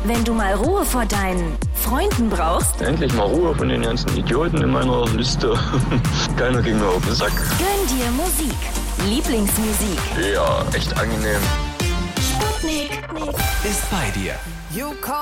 Wenn du mal Ruhe vor deinen Freunden brauchst, Endlich mal Ruhe von den ganzen Idioten in meiner Liste. Keiner ging mir auf den Sack. gönn dir Musik. Lieblingsmusik. Ja, echt angenehm. Sputnik. Ist bei dir. You call